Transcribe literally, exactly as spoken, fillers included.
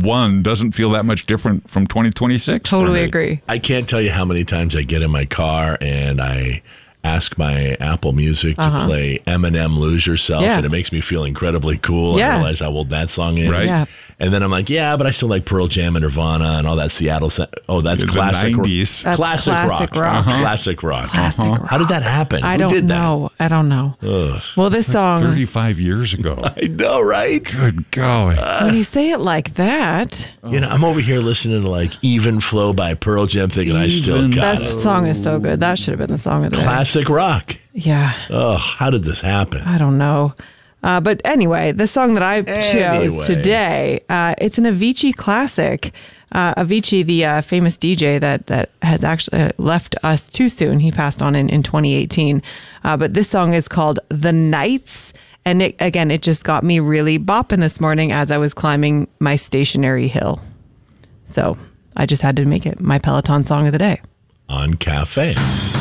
twenty-one doesn't feel that much different from twenty twenty-six. Totally agree. I can't tell you how many times I get in my car and I ask my Apple Music to uh-huh. play Eminem Lose Yourself, yeah. and it makes me feel incredibly cool. Yeah. I realize how old that song is. Right. Yeah. And then I'm like, yeah, but I still like Pearl Jam and Nirvana and all that Seattle. Se- oh, that's the classic. nineties. That's classic, classic rock. rock. Uh-huh. Classic rock. Classic uh-huh. rock. How did that happen? I Who don't did know. That? I don't know. Ugh. Well, this Like song. thirty-five years ago. I know, right? Good golly. Uh, when you say it like that. You know, I'm over here listening to like Even Flow by Pearl Jam thinking I still Even got That it. song is so good. That should have been the song of the day. Classic rock. Yeah. Oh, how did this happen? I don't know. Uh, but anyway, the song that I chose Anyway. today, uh, it's an Avicii classic. Uh, Avicii, the uh, famous D J that that has actually uh, left us too soon. He passed on in, in twenty eighteen. Uh, but this song is called The Nights. And it, again, it just got me really bopping this morning as I was climbing my stationary hill. So I just had to make it my Peloton song of the day. On Cafe.